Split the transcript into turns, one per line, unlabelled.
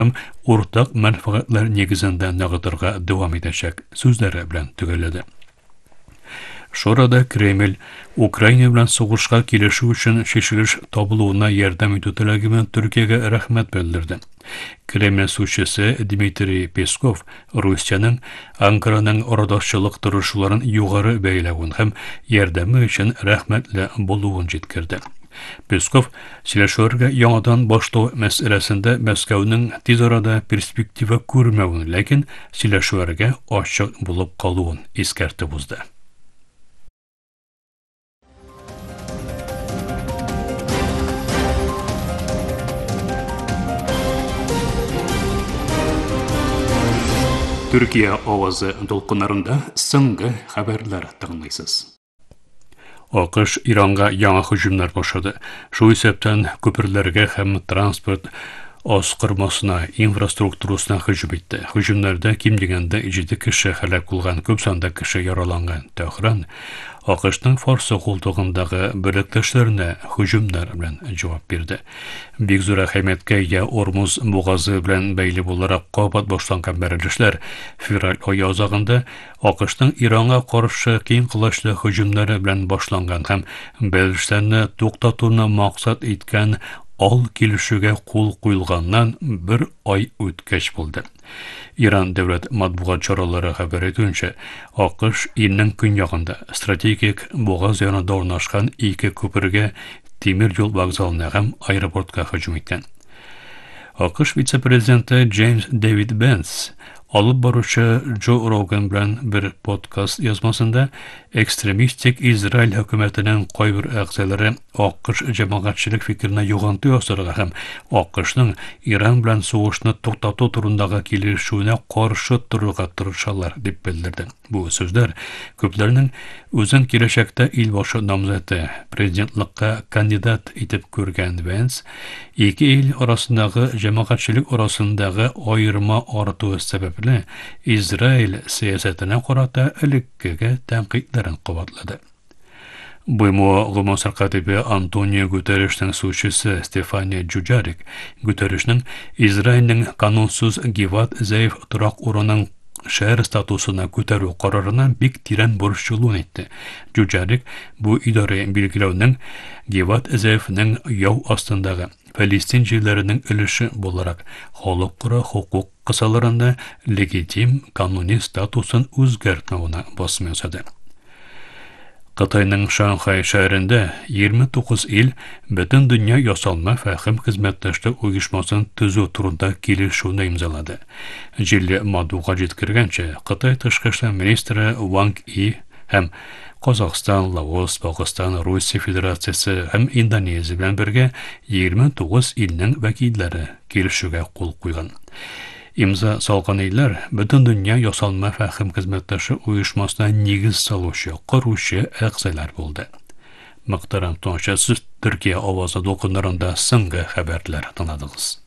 ortak menfaatler negizinde nağıdırga devam edecek sözleri bilen tügeledi. Şorada Kreml, Ukrayna bilen soğuşqa kilişi üçün şeşiliş tabuluğuna yardım etütülegimen Türkiye'ye rahmet bildirdi. Kreml suçesi Dmitri Peskov, Rusiyanın Ankara'nın oradaşçılık duruşuların yugarı beylevun hem yardımı için rahmetle buluğun jetkirdi. Peskov, Silashorga yanadan başlaw meselesinde Moskow'nun tez arada perspektiva görmewini, lekin Silashorga açık bulup kaluun eskertip uzdy. Türkiye ovazı dolqunlarında soňgy haberler tыңlaýsыз. AQSh İran'a yana hüjümler başladı. Şu sebepten köpürlerge hem transport asqırmasına, infrastrukturasına hüjüm etdi. Hüjümlerde kim degende 7 kişi halak bolgan, köp sanda kişi yaralangan. Tehran AQSh'ның Farsı koltuğundağı birlikteşlerine hüjümler bilen cevap berdi. Bigzur Ahmetke ya Ormuz boğazı bilen beyli olarak qabat başlangan berilişler fevral ayı azagında AQSh'ның İran'a karşı keng kılıçlı hüjümleri bilen başlangan hem berilişlerini toktatuuna maksat etken al kilişige kol koyulgandan bir ay ötkeç buldu. İran devlet matbuat çaraları haber edince, AQSh ilinin künyağında strategik boğaz yanında ornaşkan iki köpürge temir yol vokzalına hem aeroportka hüjüm etken. AQSh vice-prezidenti James David Vance, alıp barışı Joe Rogan bilen bir podcast yazmasında ekstremistik İsrail hükümetinin qaybir aqsalary AQSh cemaatçilik fikirine yoğantıyorsa hem AQSh'ның İran bilen soğuşunu toktatu turundağı kilişüne karşı turga tırışarlar dep bildirdi. Bu sözler köplerinin özün kileşekte ilbaşı namzatı prezidentlikka kandidat etip görgen Vance, iki il arasındağı cemaatçilik arasındağı ayırma artığı sebeple İsrail siyasetine karata ilikkege tenkitlerin kıvatladı. BMO Gümüşer Katibi Antonio Guterres'nin suçüsü Stefania Dujarric, Guterres'nin İsrail'nin kanunsuz Givat Zayıf Turak Uranın şehir statusuna көтөрүү kararına bik tiren borçluluğun etti. Dujarric bu idare bilgilewinin Givat Zayıf'ның yaw astındağı Palestincilerinin ilişi bolarak halkara hukuk kısalarında legitim kanuni statusun özgertmewine basım yasadı. Qatayның Şanxay şäherinde 29 il bütün dünya yasalma fahim hizmetleşlik uyuşmasını tüzүү turunda kilişүүnü imzaladı. Jilli matbuatga jetkirgençe, Qatay Tышкы эшләр министрі Wang Yi hem Qozog'iston, Laos, Pokiston, Rusiya Federatsiyasi hem Indoneziya bilen birge 29 ilning vakillari kilişүүgө kol koygan. İmza salgan iller bütün dünya yasalma fahim hizmetleşi uyuşmasına negiz saluşu, quruşu aqsalar boldu. Muhtaram tonşasiz Türkiye ovazı dokunlarında soňgy haberler tanıdığız.